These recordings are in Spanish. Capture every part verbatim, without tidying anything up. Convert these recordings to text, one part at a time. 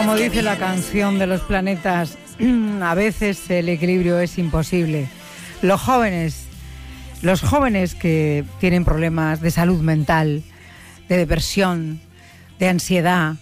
Como dice la canción de los planetas, a veces el equilibrio es imposible. Los jóvenes, los jóvenes que tienen problemas de salud mental, de depresión, de ansiedad,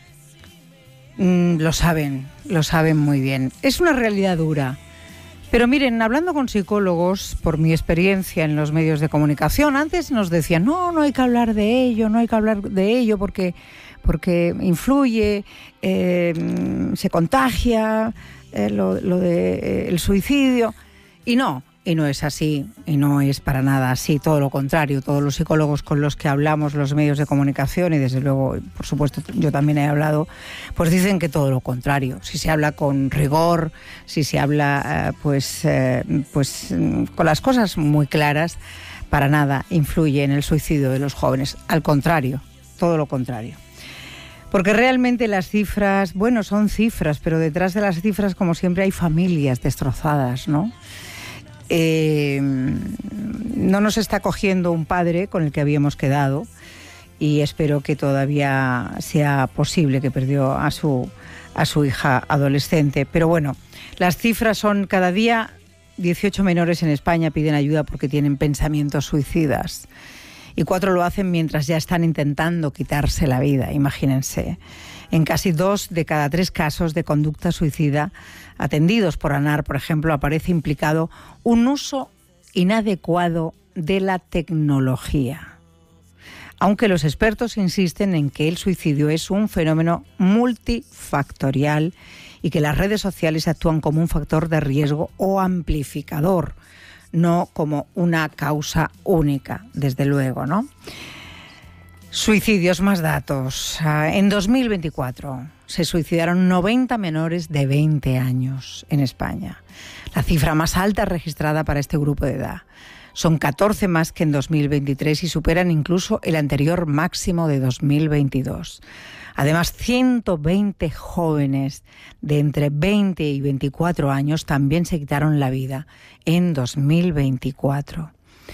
mmm, lo saben, lo saben muy bien. Es una realidad dura. Pero miren, hablando con psicólogos, por mi experiencia en los medios de comunicación, antes nos decían, no, no hay que hablar de ello, no hay que hablar de ello porque, porque influye, eh, se contagia, eh, lo, lo de eh, el suicidio. Y no, y no es así, y no es para nada así, todo lo contrario. Todos los psicólogos con los que hablamos, los medios de comunicación, y desde luego, por supuesto, yo también he hablado, pues dicen que todo lo contrario. Si se habla con rigor, si se habla eh, pues, eh, pues con las cosas muy claras, para nada influye en el suicidio de los jóvenes. Al contrario, todo lo contrario. Porque realmente las cifras, bueno, son cifras, pero detrás de las cifras, como siempre, hay familias destrozadas, ¿no? Eh, no nos está cogiendo un padre con el que habíamos quedado y espero que todavía sea posible, que perdió a su, a su hija adolescente. Pero bueno, las cifras son cada día dieciocho menores en España piden ayuda porque tienen pensamientos suicidas y cuatro lo hacen mientras ya están intentando quitarse la vida, imagínense. En casi dos de cada tres casos de conducta suicida atendidos por ANAR, por ejemplo, aparece implicado un uso inadecuado de la tecnología. Aunque los expertos insisten en que el suicidio es un fenómeno multifactorial y que las redes sociales actúan como un factor de riesgo o amplificador, no como una causa única, desde luego, ¿no? Suicidios, más datos. En dos mil veinticuatro se suicidaron noventa menores de veinte años en España, la cifra más alta registrada para este grupo de edad. Son catorce más que en dos mil veintitrés y superan incluso el anterior máximo de dos mil veintidós. Además, ciento veinte jóvenes de entre veinte y veinticuatro años también se quitaron la vida en dos mil veinticuatro.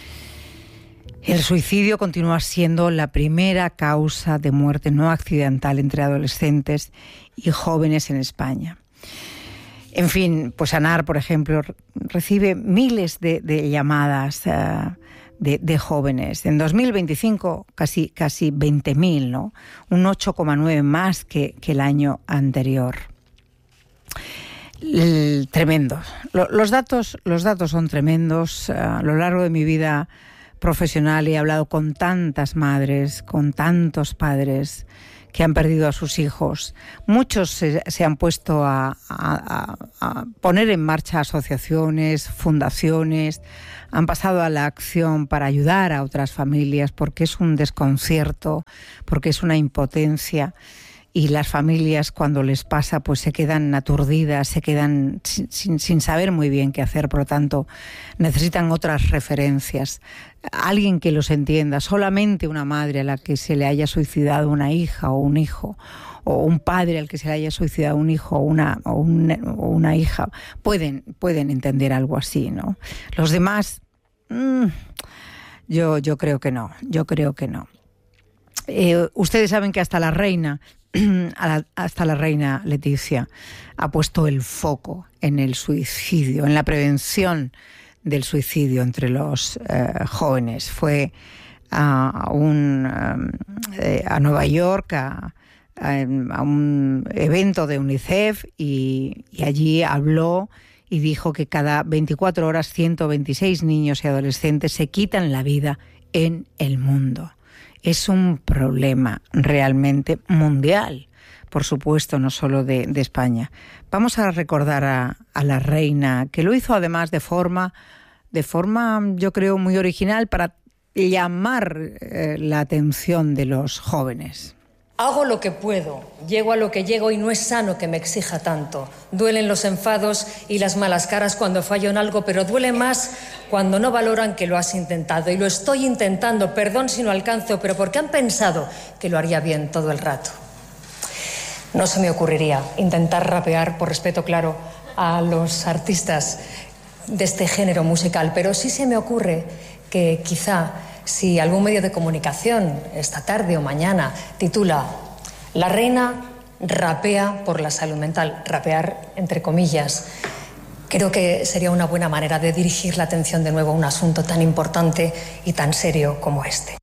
El suicidio continúa siendo la primera causa de muerte no accidental entre adolescentes y jóvenes en España. En fin, pues ANAR, por ejemplo, recibe miles de, de llamadas uh, de, de jóvenes. En dos mil veinticinco, casi, casi veinte mil, ¿no? Un ocho coma nueve más que, que el año anterior. El, tremendo. Lo, los, datos, los datos son tremendos. Uh, a lo largo de mi vida profesional he hablado con tantas madres, con tantos padres que han perdido a sus hijos. Muchos se, se han puesto a, a, a poner en marcha asociaciones, fundaciones, han pasado a la acción para ayudar a otras familias porque es un desconcierto, porque es una impotencia. Y las familias, cuando les pasa, pues se quedan aturdidas, se quedan sin, sin, sin saber muy bien qué hacer. Por lo tanto, necesitan otras referencias. Alguien que los entienda. Solamente una madre a la que se le haya suicidado una hija o un hijo, o un padre al que se le haya suicidado un hijo o una, o un, o una hija, pueden, pueden entender algo así, ¿no? Los demás, mmm, yo, yo creo que no. Yo creo que no. Eh, ustedes saben que hasta la reina... hasta la reina Leticia ha puesto el foco en el suicidio, en la prevención del suicidio entre los eh, jóvenes. Fue a, un, eh, a Nueva York a, a, a un evento de UNICEF y, y allí habló y dijo que cada veinticuatro horas ciento veintiséis niños y adolescentes se quitan la vida en el mundo. Es un problema realmente mundial, por supuesto, no solo de, de España. Vamos a recordar a, a la reina, que lo hizo además de forma, de forma, yo creo, muy original para llamar eh, la atención de los jóvenes. Hago lo que puedo, llego a lo que llego y no es sano que me exija tanto. Duelen los enfados y las malas caras cuando fallo en algo, pero duele más cuando no valoran que lo has intentado. Y lo estoy intentando, perdón si no alcanzo, pero porque han pensado que lo haría bien todo el rato. No se me ocurriría intentar rapear, por respeto claro a los artistas de este género musical, pero sí se me ocurre que quizá si algún medio de comunicación esta tarde o mañana titula La reina rapea por la salud mental, rapear entre comillas. Creo que sería una buena manera de dirigir la atención de nuevo a un asunto tan importante y tan serio como este.